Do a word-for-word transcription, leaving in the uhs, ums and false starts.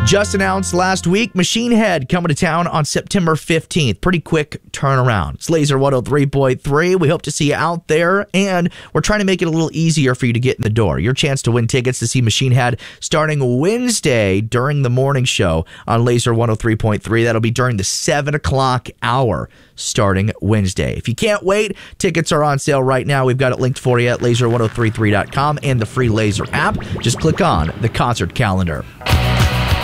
Just announced last week, Machine Head coming to town on September fifteenth. Pretty quick turnaround. It's Laser one oh three point three. We hope to see you out there, and we're trying to make it a little easier for you to get in the door. Your chance to win tickets to see Machine Head starting Wednesday during the morning show on Laser one oh three point three. That'll be during the seven o'clock hour starting Wednesday. If you can't wait, tickets are on sale right now. We've got it linked for you at laser ten thirty-three dot com and the free Laser app. Just click on the concert calendar.